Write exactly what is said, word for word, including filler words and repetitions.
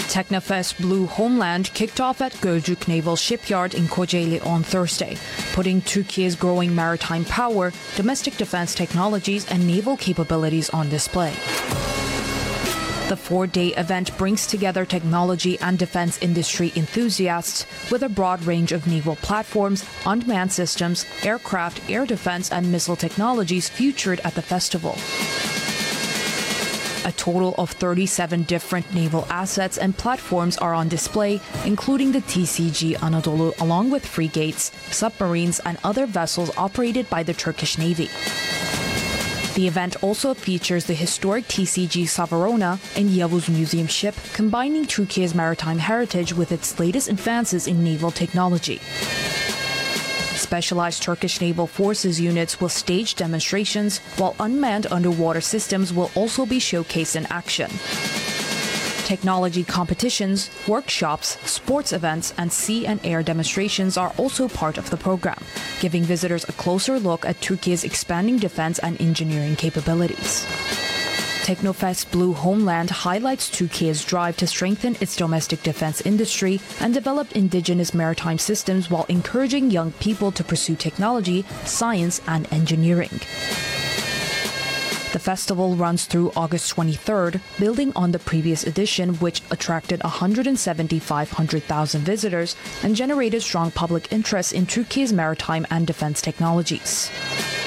Technofest Blue Homeland kicked off at Gölcük Naval Shipyard in Kocaeli on Thursday, putting Turkey's growing maritime power, domestic defense technologies and naval capabilities on display. The four-day event brings together technology and defense industry enthusiasts with a broad range of naval platforms, unmanned systems, aircraft, air defense and missile technologies featured at the festival. A total of thirty-seven different naval assets and platforms are on display, including the T C G Anadolu, along with frigates, submarines and other vessels operated by the Turkish Navy. The event also features the historic T C G Savarona and Yavuz Museum ship, combining Turkey's maritime heritage with its latest advances in naval technology. Specialized Turkish Naval Forces units will stage demonstrations, while unmanned underwater systems will also be showcased in action. Technology competitions, workshops, sports events, and sea and air demonstrations are also part of the program, giving visitors a closer look at Turkey's expanding defense and engineering capabilities. Technofest Blue Homeland highlights Turkey's drive to strengthen its domestic defense industry and develop indigenous maritime systems while encouraging young people to pursue technology, science, and engineering. The festival runs through August twenty-third, building on the previous edition, which attracted one hundred seventy-five thousand visitors and generated strong public interest in Turkey's maritime and defense technologies.